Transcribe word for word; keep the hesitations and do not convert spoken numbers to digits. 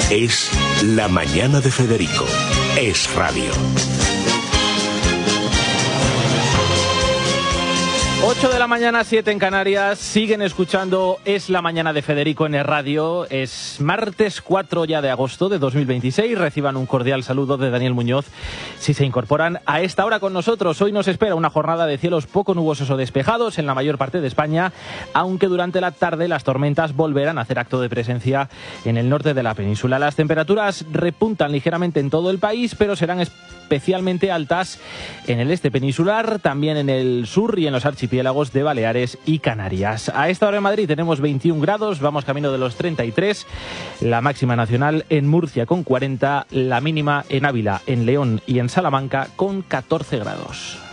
Es La Mañana de Federico. Es radio. ocho de la mañana, siete en Canarias. Siguen escuchando Es la Mañana de Federico en el radio. Es martes cuatro ya de agosto de dos mil veintiséis. Reciban un cordial saludo de Daniel Muñoz si se incorporan a esta hora con nosotros. Hoy nos espera una jornada de cielos poco nubosos o despejados en la mayor parte de España, aunque durante la tarde las tormentas volverán a hacer acto de presencia en el norte de la península. Las temperaturas repuntan ligeramente en todo el país, pero serán especialmente altas en el este peninsular, también en el sur y en los archipiélagos de Baleares y Canarias. A esta hora en Madrid tenemos veintiún grados, vamos camino de los treinta y tres, la máxima nacional en Murcia con cuarenta, la mínima en Ávila, en León y en Salamanca con catorce grados.